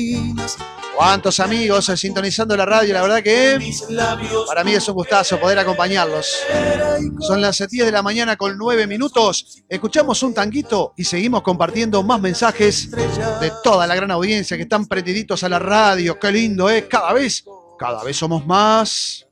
Cuántos amigos sintonizando la radio, la verdad que para mí es un gustazo poder acompañarlos. Son las 10 de la mañana con 9 minutos. Escuchamos un tanguito y seguimos compartiendo más mensajes de toda la gran audiencia que están prendiditos a la radio. Qué lindo, ¿eh? Cada vez somos más.